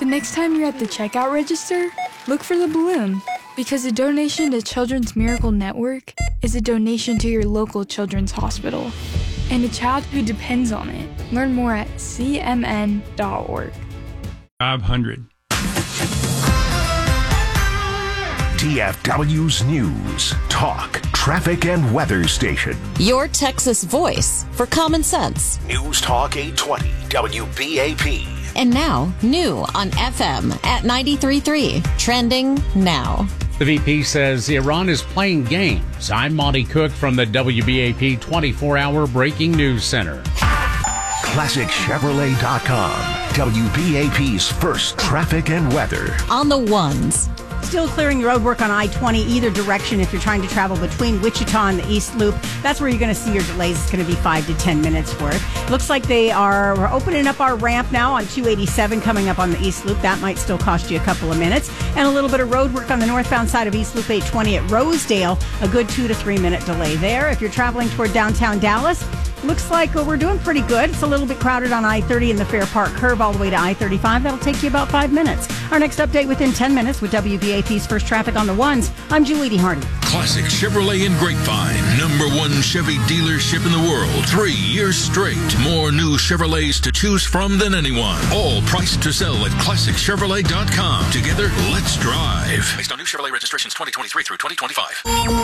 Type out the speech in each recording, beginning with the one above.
next time you're at the checkout register, look for the balloon, because a donation to Children's Miracle Network is a donation to your local children's hospital and a child who depends on it. Learn more at cmn.org. 500. DFW's News, Talk, Traffic, and Weather Station. Your Texas voice for common sense. News Talk 820, WBAP. And now, new on FM at 93.3. Trending now. The VP says Iran is playing games. I'm Monty Cook from the WBAP 24-hour Breaking News Center. ClassicChevrolet.com, WBAP's first traffic and weather. On the ones. Still clearing road work on I-20 either direction if you're trying to travel between Wichita and the East Loop. That's where you're going to see your delays. It's going to be 5 to 10 minutes worth. Looks like we're opening up our ramp now on 287 coming up on the East Loop. That might still cost you a couple of minutes. And a little bit of road work on the northbound side of East Loop 820 at Rosedale. A good 2 to 3 minute delay there. If you're traveling toward downtown Dallas, looks like we're doing pretty good. It's a little bit crowded on I-30 in the Fair Park curve all the way to I-35. That'll take you about 5 minutes. Our next update within 10 minutes with WBAP's First Traffic on the Ones. I'm Julie D. Hardy. Classic Chevrolet in Grapevine. #1 Chevy dealership in the world. 3 years straight. More new Chevrolets to choose from than anyone. All priced to sell at ClassicChevrolet.com. Together, let's drive. Based on new Chevrolet registrations 2023 through 2025.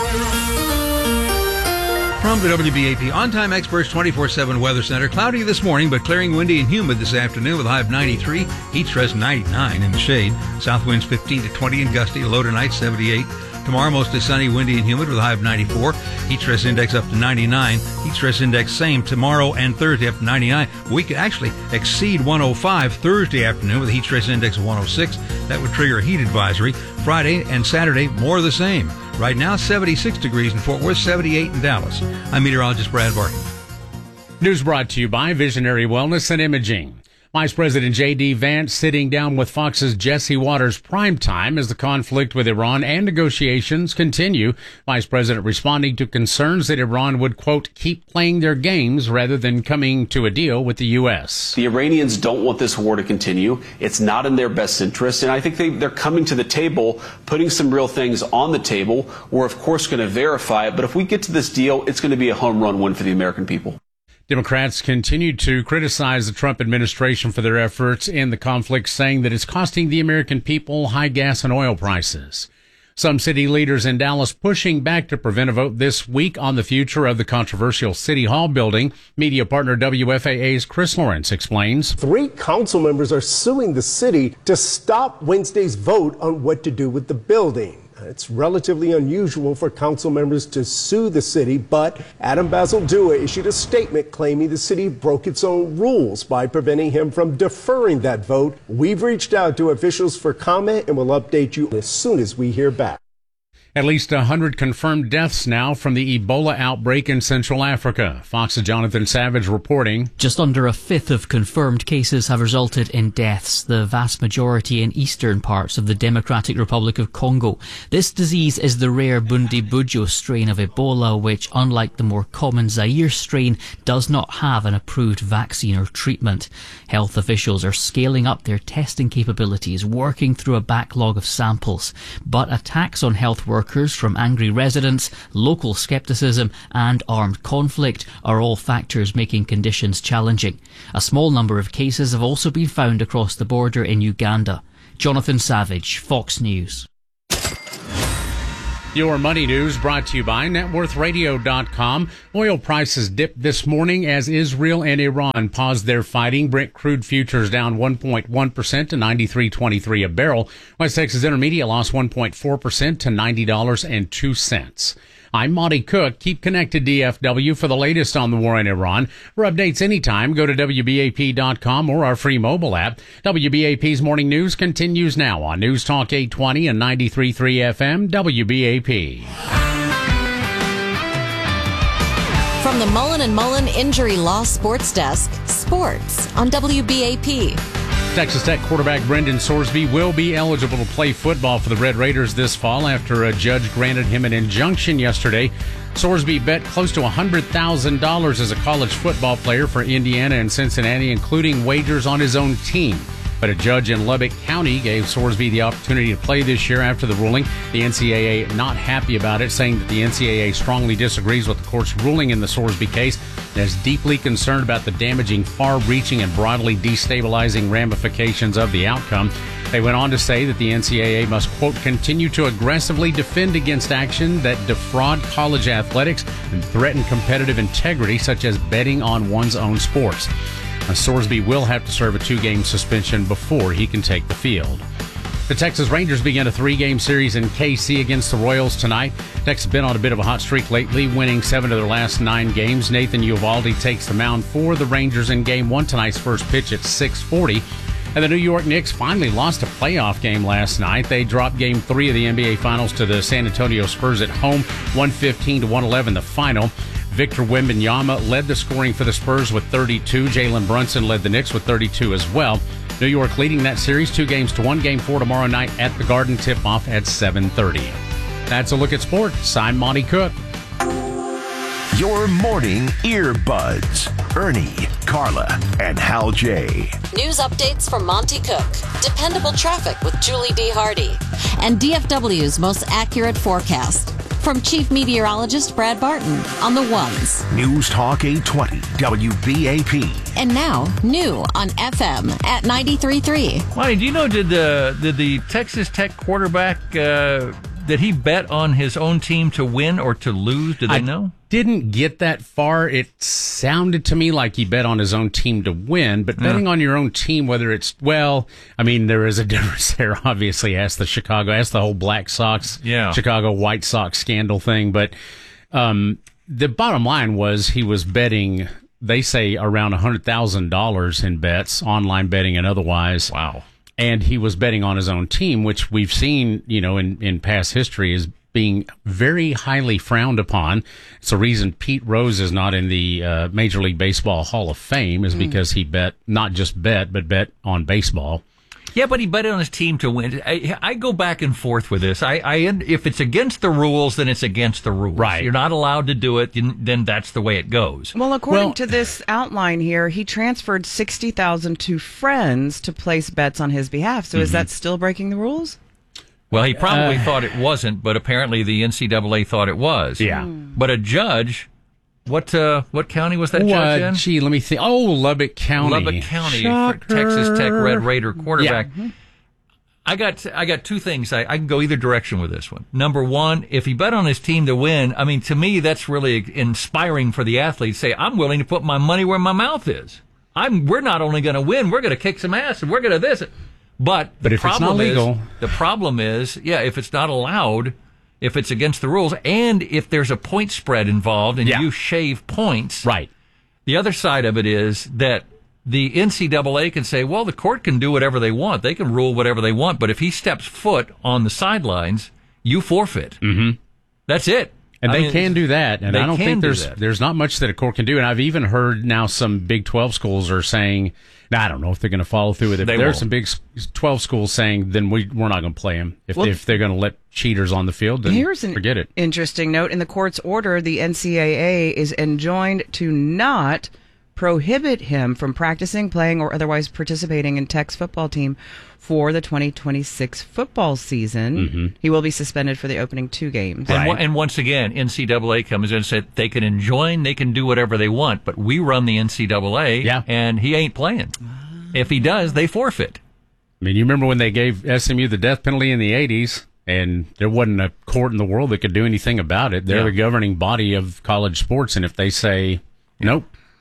From the WBAP On-Time Experts 24/7 Weather Center, cloudy this morning, but clearing, windy, and humid this afternoon with a high of 93. Heat stress 99 in the shade. South winds 15 to 20 and gusty. Low tonight 78. Tomorrow mostly sunny, windy, and humid with a high of 94. Heat stress index up to 99. Heat stress index same tomorrow and Thursday up to 99. We could actually exceed 105 Thursday afternoon with a heat stress index of 106. That would trigger a heat advisory. Friday and Saturday, more of the same. Right now, 76 degrees in Fort Worth, 78 in Dallas. I'm meteorologist Brad Barton. News brought to you by Visionary Wellness and Imaging. Vice President J.D. Vance sitting down with Fox's Jesse Waters primetime as the conflict with Iran and negotiations continue. Vice President responding to concerns that Iran would, quote, keep playing their games rather than coming to a deal with the U.S. The Iranians don't want this war to continue. It's not in their best interest. And I think they're coming to the table, putting some real things on the table. We're, of course, going to verify it. But if we get to this deal, it's going to be a home run win for the American people. Democrats continue to criticize the Trump administration for their efforts in the conflict, saying that it's costing the American people high gas and oil prices. Some city leaders in Dallas pushing back to prevent a vote this week on the future of the controversial City Hall building. Media partner WFAA's Chris Lawrence explains. 3 council members are suing the city to stop Wednesday's vote on what to do with the building. It's relatively unusual for council members to sue the city, but Adam Basildua issued a statement claiming the city broke its own rules by preventing him from deferring that vote. We've reached out to officials for comment and will update you as soon as we hear back. At least 100 confirmed deaths now from the Ebola outbreak in Central Africa. Fox's Jonathan Savage reporting. Just under a fifth of confirmed cases have resulted in deaths, the vast majority in eastern parts of the Democratic Republic of Congo. This disease is the rare Bundibugyo strain of Ebola, which, unlike the more common Zaire strain, does not have an approved vaccine or treatment. Health officials are scaling up their testing capabilities, working through a backlog of samples. But attacks on health workers from angry residents, local skepticism and armed conflict are all factors making conditions challenging. A small number of cases have also been found across the border in Uganda. Jonathan Savage, Fox News. Your money news brought to you by NetWorthRadio.com. Oil prices dipped this morning as Israel and Iran paused their fighting. Brent crude futures down 1.1% to $93.23 a barrel. West Texas Intermediate lost 1.4% to $90.02. I'm Monty Cook. Keep connected, DFW, for the latest on the war in Iran. For updates anytime, go to WBAP.com or our free mobile app. WBAP's Morning News continues now on News Talk 820 and 93.3 FM, WBAP. From the Mullen & Mullen Injury Law Sports Desk, sports on WBAP. Texas Tech quarterback Brendan Sorsby will be eligible to play football for the Red Raiders this fall after a judge granted him an injunction yesterday. Sorsby bet close to $100,000 as a college football player for Indiana and Cincinnati, including wagers on his own team. But a judge in Lubbock County gave Sorsby the opportunity to play this year after the ruling. The NCAA not happy about it, saying that the NCAA strongly disagrees with the court's ruling in the Sorsby case and is deeply concerned about the damaging, far-reaching, and broadly destabilizing ramifications of the outcome. They went on to say that the NCAA must, quote, continue to aggressively defend against action that defraud college athletics and threaten competitive integrity, such as betting on one's own sports. Sorsby will have to serve a 2-game suspension before he can take the field. The Texas Rangers begin a 3-game series in KC against the Royals tonight. Texas has been on a bit of a hot streak lately, winning 7 of their last 9 games. Nathan Eovaldi takes the mound for the Rangers in Game 1 tonight's first pitch at 6:40. And the New York Knicks finally lost a playoff game last night. They dropped Game 3 of the NBA Finals to the San Antonio Spurs at home, 115-111 the final. Victor Wembanyama led the scoring for the Spurs with 32. Jalen Brunson led the Knicks with 32 as well. New York leading that series 2-1. Game 4 tomorrow night at the Garden. Tip-off at 7:30. That's a look at sports. I'm Monty Cook. Your morning earbuds. Ernie, Carla, and Hal J. News updates from Monty Cook. Dependable traffic with Julie D. Hardy. And DFW's most accurate forecast. From Chief Meteorologist Brad Barton on the ones. News Talk 820 WBAP. And now, new on FM at 93.3. Monty, do you know, did the Texas Tech quarterback, did he bet on his own team to win or to lose? Did they know? Didn't get that far. It sounded to me like he bet on his own team to win, but betting on your own team, whether it's, well, I mean, there is a difference there. Obviously, ask the whole Black Sox, Chicago White Sox scandal thing. But the bottom line was he was betting, they say, around $100,000 in bets, online betting and otherwise. Wow. And he was betting on his own team, which we've seen, in past history is being very highly frowned upon. It's the reason Pete Rose is not in the Major League Baseball Hall of Fame is because he bet on baseball. Yeah, but he bet on his team to win. I go back and forth with this. If it's against the rules, then it's against the rules. Right. You're not allowed to do it, then that's the way it goes. Well, according to this outline here, he transferred $60,000 to friends to place bets on his behalf. So is that still breaking the rules? Well, he probably thought it wasn't, but apparently the NCAA thought it was. Yeah. But a judge, what county was that judge in? Gee, let me think. Oh, Lubbock County. Lubbock County, for Texas Tech Red Raider quarterback. Yeah. I got two things. I can go either direction with this one. Number one, if he bet on his team to win, I mean, to me, that's really inspiring for the athlete. Say, I'm willing to put my money where my mouth is. We're not only going to win, we're going to kick some ass, and we're going to this. But if it's not legal, the problem is, if it's not allowed, if it's against the rules, and if there's a point spread involved and you shave points. Right. The other side of it is that the NCAA can say, well, the court can do whatever they want. They can rule whatever they want. But if he steps foot on the sidelines, you forfeit. Mm-hmm. That's it. And they can do that. And I don't think there's not much that a court can do. And I've even heard now some Big 12 schools are saying, now, I don't know if they're going to follow through with it. There are some Big 12 schools saying, then we're not going to play him. If they're going to let cheaters on the field, then forget it. Interesting note. In the court's order, the NCAA is enjoined to not prohibit him from practicing, playing, or otherwise participating in Tech's football team for the 2026 football season. Mm-hmm. He will be suspended for the opening 2 games. And once again, NCAA comes in and said they can enjoin, they can do whatever they want, but we run the NCAA, and he ain't playing. If he does, they forfeit. I mean, you remember when they gave SMU the death penalty in the 80s, and there wasn't a court in the world that could do anything about it. They're the governing body of college sports, and if they say, nope,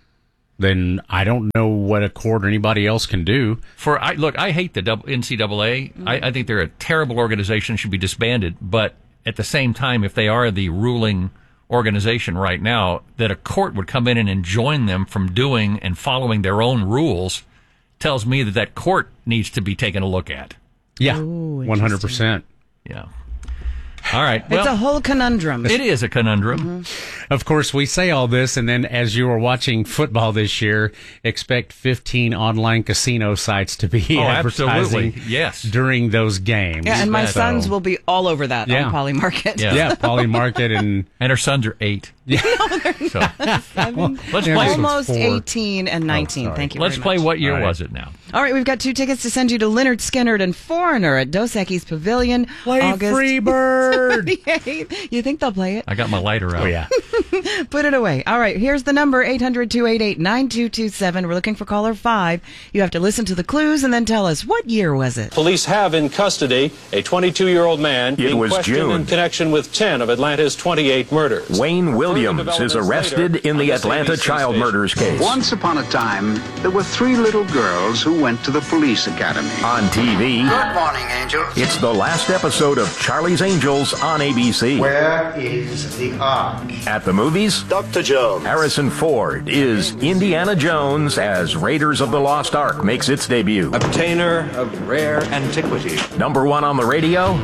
then I don't know what a court or anybody else can do. I hate the NCAA. I think they're a terrible organization, should be disbanded. But at the same time, if they are the ruling organization right now, that a court would come in and enjoin them from doing and following their own rules tells me that court needs to be taken a look at. Yeah, 100%. Yeah. All right. Well, it's a whole conundrum. It is a conundrum. Mm-hmm. Of course, we say all this, and then as you are watching football this year, expect 15 online casino sites to be advertising during those games. Yeah, and my sons will be all over that on Poly Market. Yeah, Poly Market. And her sons are 8. Yeah. No, they're So, not. Seven, let's play almost four. 18 and 19. Thank you Let's very play much. what year All right. was it now? All right, we've got 2 tickets to send you to Leonard Skinner and Foreigner at Dos Equis Pavilion. Play August Freebird. 28th. You think they'll play it? I got my lighter out. Oh, yeah. Put it away. All right, here's the number, 800-288-9227. We're looking for caller 5. You have to listen to the clues and then tell us, what year was it? Police have in custody a 22-year-old man being was questioned June. in connection with 10 of Atlanta's 28 murders. Wayne Williams Further is developments arrested later in on the this Atlanta ABC child station. murders case. Once upon a time, there were 3 little girls who went to the police academy. On TV, Good morning, Angels. it's the last episode of Charlie's Angels on ABC. Where is the Ark? At the movies, Dr. Jones. Harrison Ford is Indiana Jones as Raiders of the Lost Ark makes its debut. Obtainer of rare antiquity. Number 1 on the radio,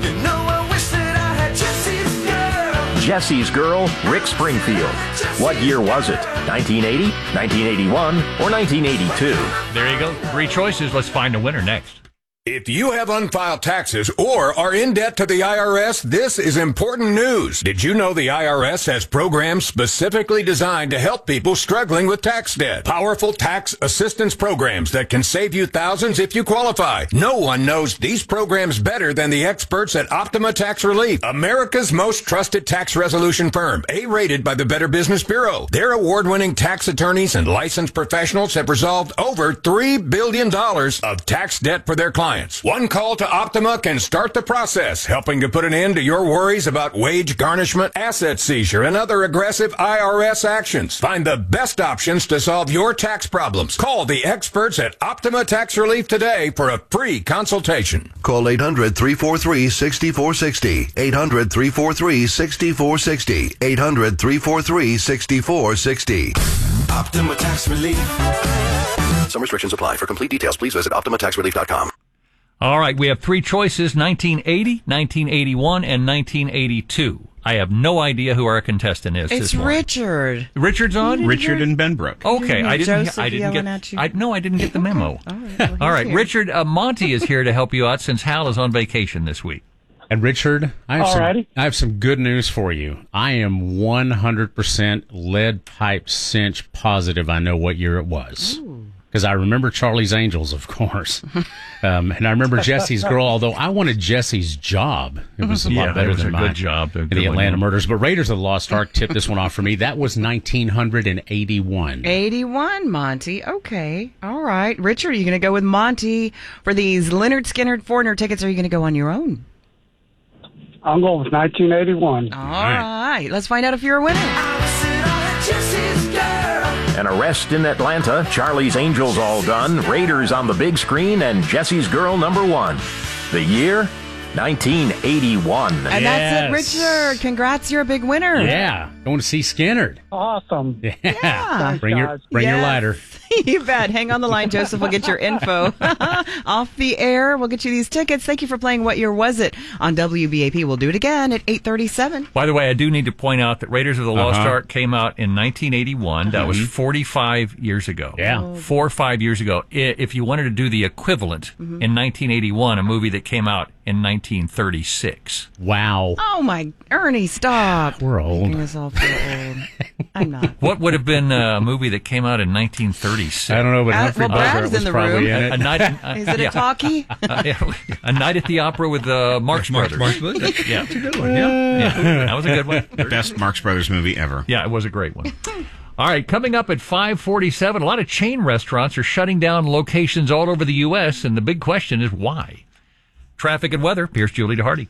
Jesse's Girl, Rick Springfield. What year was it? 1980, 1981, or 1982? There you go. 3 choices. Let's find a winner next. If you have unfiled taxes or are in debt to the IRS, this is important news. Did you know the IRS has programs specifically designed to help people struggling with tax debt? Powerful tax assistance programs that can save you thousands if you qualify. No one knows these programs better than the experts at Optima Tax Relief, America's most trusted tax resolution firm, A-rated by the Better Business Bureau. Their award-winning tax attorneys and licensed professionals have resolved over $3 billion of tax debt for their clients. One call to Optima can start the process, helping to put an end to your worries about wage garnishment, asset seizure, and other aggressive IRS actions. Find the best options to solve your tax problems. Call the experts at Optima Tax Relief today for a free consultation. Call 800-343-6460. 800-343-6460. 800-343-6460. Optima Tax Relief. Some restrictions apply. For complete details, please visit OptimaTaxRelief.com. All right, we have 3 choices, 1980, 1981, and 1982. I have no idea who our contestant is It's this morning. Richard. Richard's on? Richard and Benbrook. Okay, I didn't Joseph get yelling at you. I didn't get the memo. All right, well, All right, he's here. Richard, Monty is here to help you out since Hal is on vacation this week. And Richard, I have some good news for you. I am 100% lead pipe cinch positive I know what year it was. Because I remember Charlie's Angels, of course. And I remember Jesse's Girl, although I wanted Jesse's Job. It was a lot better than mine. Good job. The Atlanta Murders. But Raiders of the Lost Ark tipped this one off for me. That was 1981. 81, Monty. Okay. All right. Richard, are you going to go with Monty for these Leonard Skinner Foreigner tickets, or are you going to go on your own? I'm going with 1981. All right. Let's find out if you're a winner. An arrest in Atlanta, Charlie's Angels all done, Raiders on the big screen, and Jesse's Girl number 1. The year? 1981. And that's it, Richard. Congrats, you're a big winner. Yeah, going to see Skinner. Awesome. Yeah. Bring your ladder. You bet. Hang on the line, Joseph. We'll get your info off the air. We'll get you these tickets. Thank you for playing What Year Was It on WBAP. We'll do it again at 8:37. By the way, I do need to point out that Raiders of the Lost Ark came out in 1981. That was 45 years ago. Yeah. 4 or 5 years ago. If you wanted to do the equivalent in 1981, a movie that came out in 1936. Wow. Oh, my. Ernie, stop. We're old. Making us all feel old. I'm not. What would have been a movie that came out in 1936? I don't know, but Humphrey Bogart Brad's was in the probably room. in it. A night, Is it a talkie? A Night at the Opera with Marx Brothers. Marx Brothers. Yeah. That's a good one. Yeah. That was a good one. Best Marx Brothers movie ever. Yeah, it was a great one. All right, coming up at 5:47, a lot of chain restaurants are shutting down locations all over the U.S., and the big question is why? Traffic and weather, here's Julie DeHardy.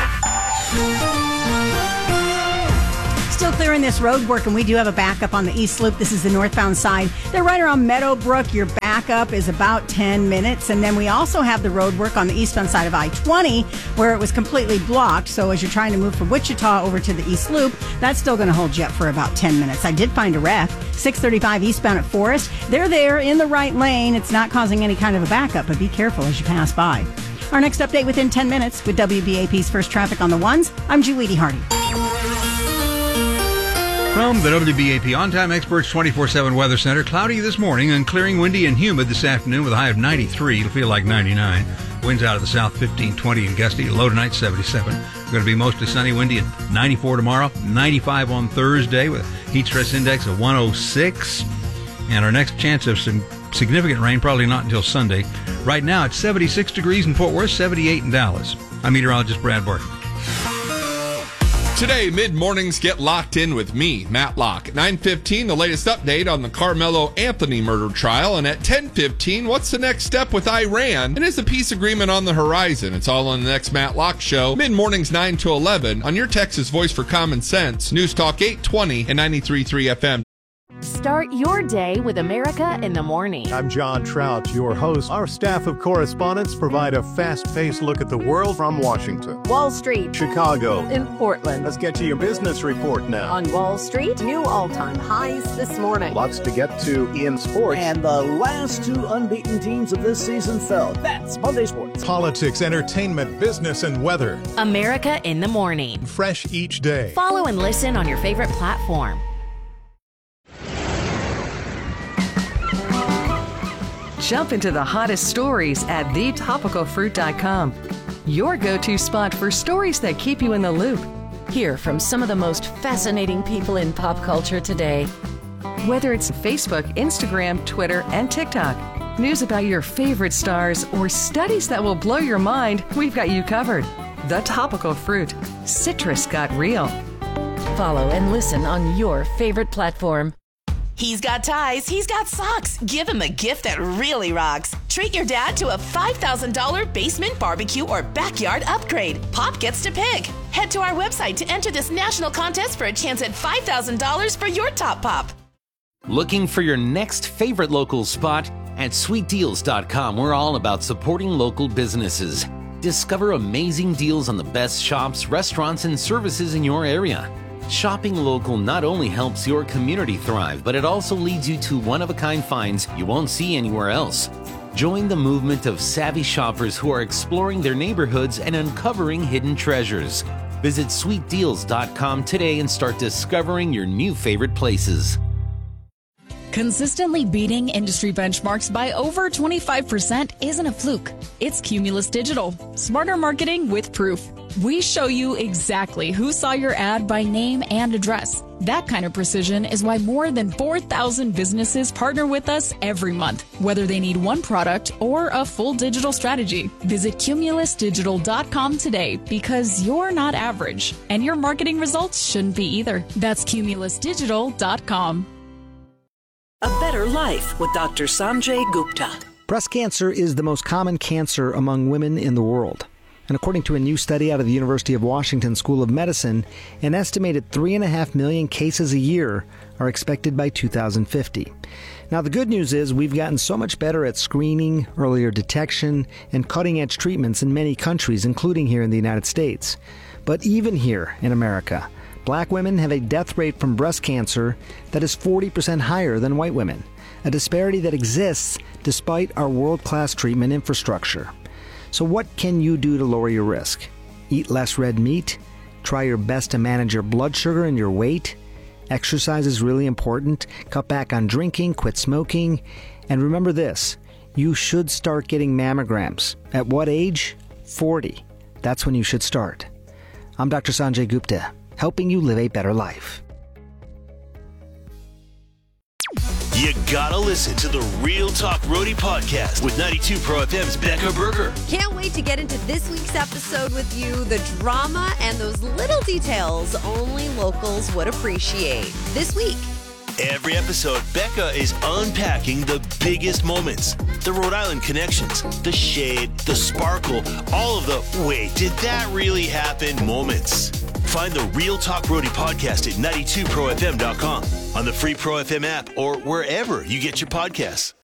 Still clearing this road work, and we do have a backup on the East Loop. This is the northbound side. They're right around Meadowbrook. Your backup is about 10 minutes. And then we also have the road work on the eastbound side of I-20 where it was completely blocked. So as you're trying to move from Wichita over to the East Loop, that's still going to hold you up for about 10 minutes. I did find a wreck. 635 eastbound at Forest. They're there in the right lane. It's not causing any kind of a backup, but be careful as you pass by. Our next update within 10 minutes with WBAP's First Traffic on the Ones. I'm Julie DeHardy. From the WBAP On-Time Experts 24/7 Weather Center, cloudy this morning and clearing, windy and humid this afternoon with a high of 93. It'll feel like 99. Winds out of the south 15, 20 and gusty. Low tonight 77. Going to be mostly sunny, windy, and 94 tomorrow. 95 on Thursday with a heat stress index of 106. And our next chance of some significant rain probably not until Sunday. Right now it's 76 degrees in Fort Worth, 78 in Dallas. I'm meteorologist Brad Barton. Today, mid-mornings get locked in with me, Matt Locke. At 9:15, the latest update on the Carmelo Anthony murder trial. And at 10:15, what's the next step with Iran? And is the peace agreement on the horizon? It's all on the next Matt Locke Show. Mid-mornings 9 to 11 on your Texas Voice for Common Sense. News Talk 820 and 93.3 FM. Start your day with America in the Morning. I'm John Trout, your host. Our staff of correspondents provide a fast-paced look at the world from Washington, Wall Street, Chicago, in Portland. Let's get to your business report now. On Wall Street, new all-time highs this morning. Lots to get to in sports. And the last two unbeaten teams of this season fell. That's Monday Sports. Politics, entertainment, business, and weather. America in the Morning. Fresh each day. Follow and listen on your favorite platform. Jump into the hottest stories at thetopicalfruit.com. Your go-to spot for stories that keep you in the loop. Hear from some of the most fascinating people in pop culture today. Whether it's Facebook, Instagram, Twitter, and TikTok, news about your favorite stars, or studies that will blow your mind, we've got you covered. The Topical Fruit. Citrus got real. Follow and listen on your favorite platform. He's got ties, he's got socks. Give him a gift that really rocks. Treat your dad to a $5,000 basement barbecue or backyard upgrade. Pop gets to pick. Head to our website to enter this national contest for a chance at $5,000 for your top pop. Looking for your next favorite local spot? At sweetdeals.com, we're all about supporting local businesses. Discover amazing deals on the best shops, restaurants, and services in your area. Shopping local not only helps your community thrive, but it also leads you to one-of-a-kind finds you won't see anywhere else. Join the movement of savvy shoppers who are exploring their neighborhoods and uncovering hidden treasures. Visit sweetdeals.com today and start discovering your new favorite places. Consistently beating industry benchmarks by over 25% isn't a fluke. It's Cumulus Digital. Smarter marketing with proof. We show you exactly who saw your ad by name and address. That kind of precision is why more than 4,000 businesses partner with us every month, whether they need one product or a full digital strategy. Visit cumulusdigital.com today because you're not average, and your marketing results shouldn't be either. That's cumulusdigital.com. A Better Life with Dr. Sanjay Gupta. Breast cancer is the most common cancer among women in the world. And according to a new study out of the University of Washington School of Medicine, an estimated 3.5 million cases a year are expected by 2050. Now, the good news is we've gotten so much better at screening, earlier detection, and cutting-edge treatments in many countries, including here in the United States. But even here in America, Black women have a death rate from breast cancer that is 40% higher than white women, a disparity that exists despite our world-class treatment infrastructure. So what can you do to lower your risk? Eat less red meat? Try your best to manage your blood sugar and your weight? Exercise is really important. Cut back on drinking, quit smoking. And remember this, you should start getting mammograms. At what age? 40. That's when you should start. I'm Dr. Sanjay Gupta, helping you live a better life. You gotta listen to the Real Talk Roadie podcast with 92 Pro FM's Becca Berger. Can't wait to get into this week's episode with you. The drama and those little details only locals would appreciate. This week. Every episode, Becca is unpacking the biggest moments. The Rhode Island connections, the shade, the sparkle, all of the wait, did that really happen moments. Find the Real Talk Roadie podcast at 92profm.com, on the free Pro FM app, or wherever you get your podcasts.